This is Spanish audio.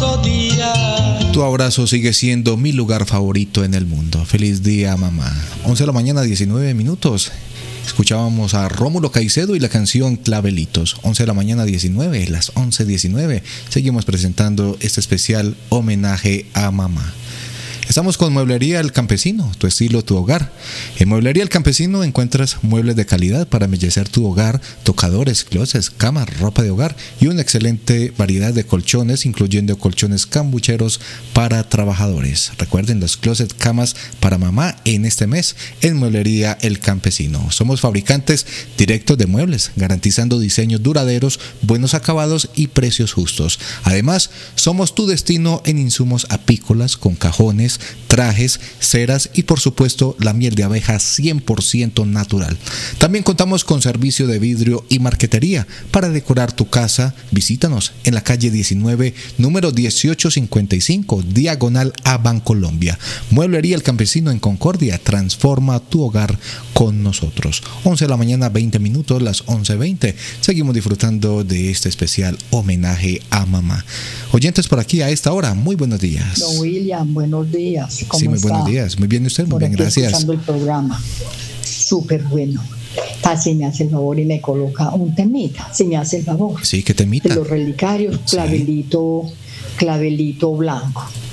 hermoso día. Tu abrazo sigue siendo mi lugar favorito en el mundo. Feliz día, mamá. 11 de la mañana, 19 minutos. Escuchábamos a Rómulo Caicedo y la canción Clavelitos. 11 de la mañana, 19, las 11:19. Seguimos presentando este especial homenaje a mamá. Estamos con Mueblería El Campesino, tu estilo, tu hogar. En Mueblería El Campesino encuentras muebles de calidad para embellecer tu hogar, tocadores, closets, camas, ropa de hogar y una excelente variedad de colchones, incluyendo colchones cambucheros para trabajadores. Recuerden los closets, camas para mamá en este mes en Mueblería El Campesino. Somos fabricantes directos de muebles, garantizando diseños duraderos, buenos acabados y precios justos. Además, somos tu destino en insumos apícolas con cajones, trajes, ceras y por supuesto la miel de abeja 100% natural. También contamos con servicio de vidrio y marquetería para decorar tu casa. Visítanos en la calle 19, número 1855, diagonal a Bancolombia. Mueblería El Campesino en Concordia. Transforma tu hogar con nosotros. 11 de la mañana, 20 minutos, las 11:20. Seguimos disfrutando de este especial homenaje a mamá. Oyentes por aquí a esta hora, muy buenos días. Don William, buenos días. ¿Cómo sí, muy está? buenos días. Muy bien usted, muy por bien, aquí gracias. Escuchando el programa. Súper bueno. Si me hace el favor y me coloca un temita, si me hace el favor. Sí, ¿qué temita? De los relicarios, clavelito blanco.